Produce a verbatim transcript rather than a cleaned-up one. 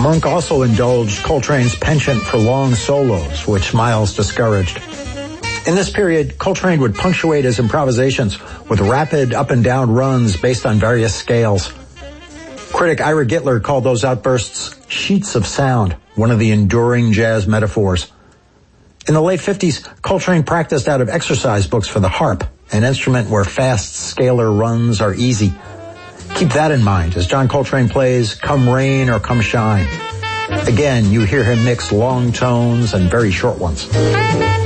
Monk also indulged Coltrane's penchant for long solos, which Miles discouraged. In this period, Coltrane would punctuate his improvisations with rapid up and down runs based on various scales. Critic Ira Gitler called those outbursts sheets of sound, one of the enduring jazz metaphors. In the late fifties, Coltrane practiced out of exercise books for the harp, an instrument where fast scalar runs are easy. Keep that in mind as John Coltrane plays Come Rain or Come Shine. Again, you hear him mix long tones and very short ones.